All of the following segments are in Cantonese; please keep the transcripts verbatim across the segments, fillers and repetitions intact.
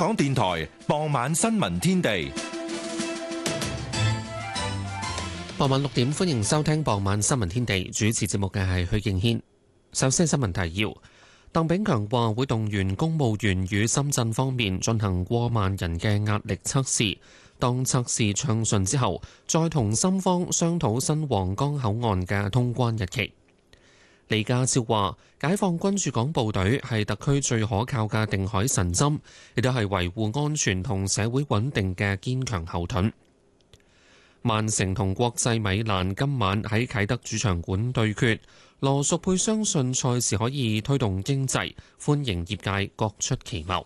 港電台傍晚新聞天地。 傍晚六點，歡迎收聽傍晚新聞天地。主持節目嘅係許敬軒。首先新聞提要：鄧炳強話會動員公務員與深圳方面進行過萬人嘅壓力測試，當測試暢順之後，再同深方商討新皇崗口岸嘅通關日期。李家超話：解放軍駐港部隊係特區最可靠嘅定海神針，亦都係維護安全同社會穩定嘅堅強後盾。曼城同國際米蘭今晚喺啟德主場館對決，羅淑佩相信賽事可以推動經濟，歡迎業界各出奇謀。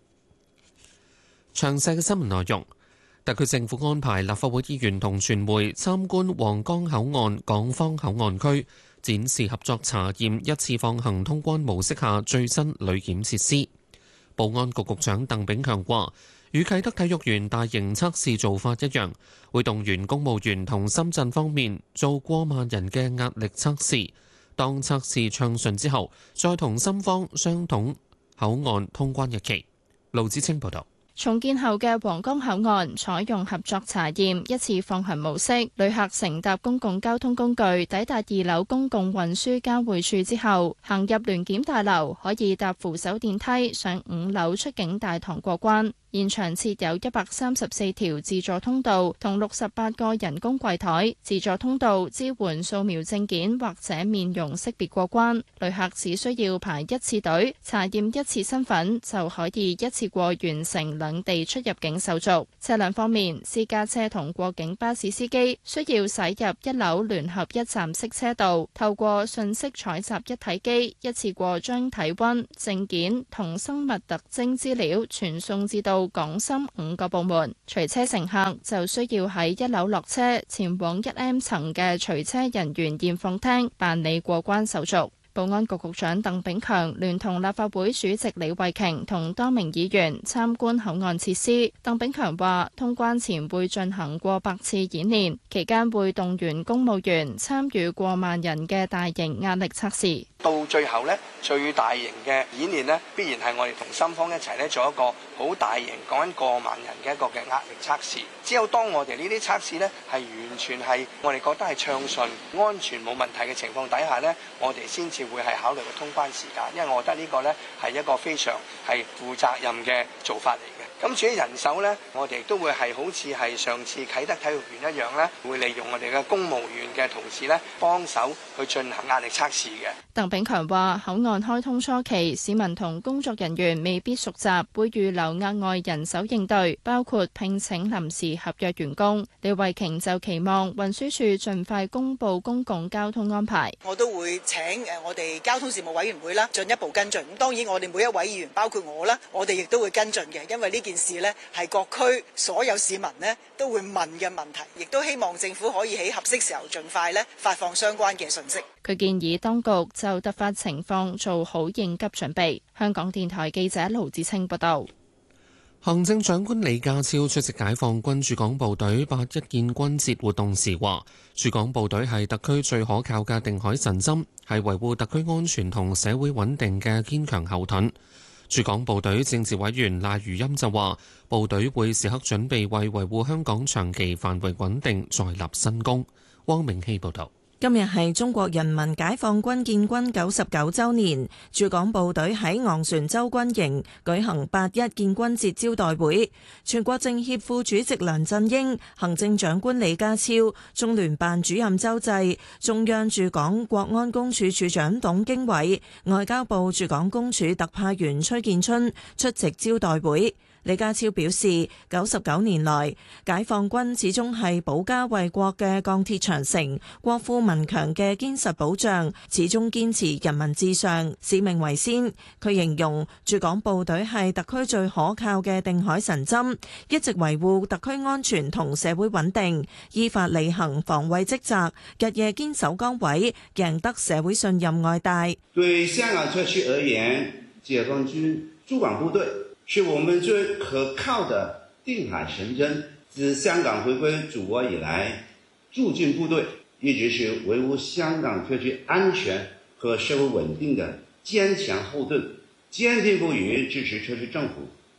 詳細嘅新聞內容，特區政府安排立法會議員同傳媒參觀皇崗口岸港方口岸區，展示合作查驗一次放行通關模式下最新旅檢設施。保安局局長鄧炳強話：與啟德體育園大型測試做法一樣，會動員公務員同深圳方面做過萬人嘅壓力測試。當測試暢順之後，再同深方商討口岸通關日期。盧子清報導。 重建後嘅皇崗口岸採用合作查驗一次放行模式，旅客乘搭公共交通工具抵達二樓公共運輸交匯處之後，行入聯檢大樓，可以搭扶手電梯上五樓出境大堂過關。現場設有一百三十四條自助通道同六十八個人工櫃台，自助通道支援掃描證件或者面容識別過關，旅客只需要排一次隊，查驗一次身份就可以一次過完成兩地出入境手續。車輛方面，私家車同過境巴士司機需要駛入一樓聯合一站式車道，透過信息採集一體機，一次過將體溫、證件同生物特徵資料傳送至到港深五個部門。隨車乘客就需要喺一樓落車，前往一 M 層嘅隨車人員驗放廳辦理過關手續。保安局局長鄧炳強聯同立法會主席李慧瓊同多名議員參觀口岸設施。鄧炳強話：通關前會進行過百次演練，期間會動員公務員參與過萬人嘅大型壓力測試。 到最後呢，最大型嘅演練呢，必然係我哋同深方一齊呢做一個好大型講緊過萬人嘅一個嘅壓力測試。只有當我哋呢啲測試呢係完全係我哋覺得係暢順、安全冇問題嘅情況底下呢，我哋先至會係考慮個通關時間，因為我覺得呢個呢係一個非常係負責任嘅做法嚟嘅。咁至於人手呢，我哋都會係好似係上次啟德體育園一樣呢，會利用我哋嘅公務員嘅同事呢幫手去進行壓力測試嘅。 鄧炳強話：口岸開通初期，市民同工作人員未必熟習，會預留額外人手應對，包括聘請臨時合約員工。李慧瓊就期望運輸署盡快公布公共交通安排。 我都會請誒我哋交通事務委員會啦，進一步跟進。咁當然我哋每一位議員，包括我啦，我哋亦都會跟進嘅，因為呢件事呢係各區所有市民呢都會問嘅問題，亦都希望政府可以喺合適時候盡快呢發放相關嘅信息。 佢建議當局就突發情況做好應急準備。香港電台記者盧子清報道。 行政長官李家超出席解放軍駐港部隊八一建軍節活動時話，駐港部隊係特區最可靠嘅定海神針，係維護特區安全同社會穩定嘅堅強後盾。駐港部隊政治委員賴如欽就話，部隊會時刻準備為維護香港長期繁榮穩定再立新功。汪明希報道。 今日係中國人民解放軍建軍九十九週年，駐港部隊喺昂船洲軍營舉行八一建軍節招待會。全國政協副主席梁振英、行政長官李家超、中聯辦主任周濟、中央駐港國安公署署長董經緯、外交部駐港公署特派員崔建春出席招待會。李家超表示，九十九年來，解放軍始終係保家衛國嘅鋼鐵長城，國富民強嘅堅實保障，始終堅持人民至上、使命為先。佢形容駐港部隊係特區最可靠嘅定海神針，一直維護特區安全同社會穩定，依法履行防衛職責，日夜堅守崗位，贏得社會信任愛戴。 對香港特區而言，解放軍駐港部隊是我們最可靠的定海神針。自香港回歸祖國以來，駐軍部隊一直是維護香港特區安全和社會穩定的堅強後盾，堅定不移支持特區政府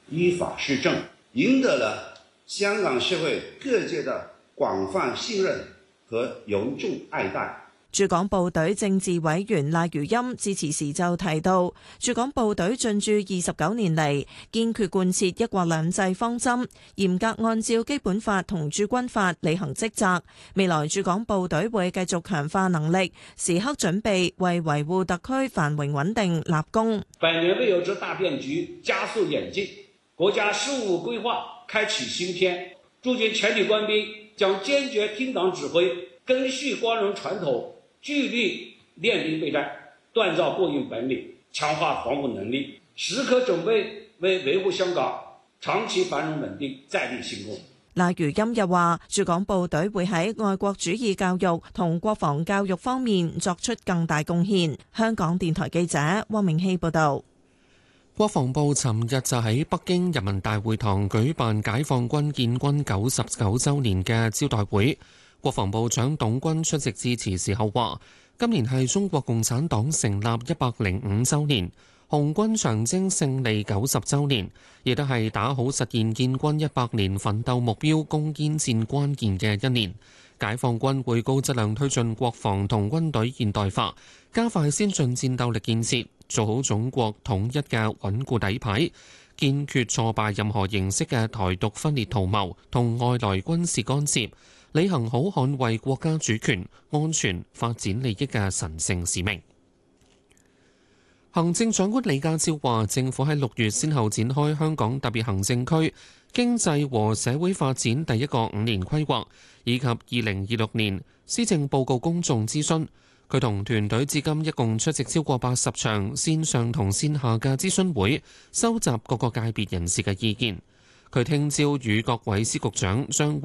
依法施政，贏得了香港社會各界的廣泛信任和由衷愛戴。 駐港部隊政治委員賴如欽致辭時就提到，駐港部隊進駐二十九年嚟，堅決貫徹一國兩制方針，嚴格按照基本法同駐軍法履行職責。未來駐港部隊會繼續強化能力，時刻準備為維護特區繁榮穩定立功。 百年未有之大變局加速演進，國家事務規劃開啟新篇。駐軍全體官兵將堅決聽黨指揮，根續光榮傳統，聚力練兵備戰，鍛造過硬本領，強化防務能力，時刻準備為維護香港長期繁榮穩定再立新功。 賴如欽又話，駐港部隊會喺愛國主義教育同國防教育方面作出更大貢獻。香港電台記者汪明希報導。 國防部尋日就喺北京人民大會堂舉辦解放軍建軍九十九週年嘅招待會。國防部長董軍出席致辭時候話，今年係中國共產黨成立一百零五週年，紅軍長征勝利九十週年，亦都係打好實現建軍一百年奮鬥目標攻堅戰關鍵嘅一年。解放軍會高質量推進國防同軍隊現代化，加快先進戰鬥力建設，做好總國統一嘅穩固底牌，堅決挫敗任何形式嘅台獨分裂圖謀同外來軍事干涉，履行好捍衛國家主權、安全、發展利益嘅神聖使命。行政長官李家超話，政府喺六月先後展開香港特別行政區經濟和社會發展第一個五年規劃，以及二零二六年施政報告公眾諮詢。佢同團隊至今一共出席超過八十場線上同線下嘅諮詢會，收集各個界別人士嘅意見。佢聽朝與各位司局長將